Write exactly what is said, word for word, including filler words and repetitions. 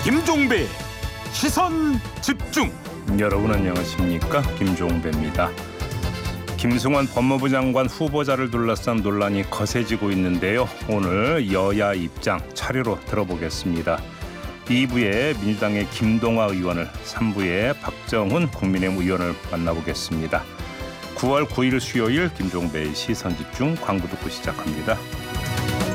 김종배 시선 집중. 여러분 안녕하십니까? 김종배입니다. 김승환 법무부 장관 후보자를 둘러싼 논란이 거세지고 있는데요. 오늘 여야 입장 차례로 들어보겠습니다. 이 부에 민주당의 김동화 의원을, 삼 부에 박정훈 국민의힘 의원을 만나보겠습니다. 구월 구일 수요일 김종배의 시선 집중, 광고 듣고 시작합니다.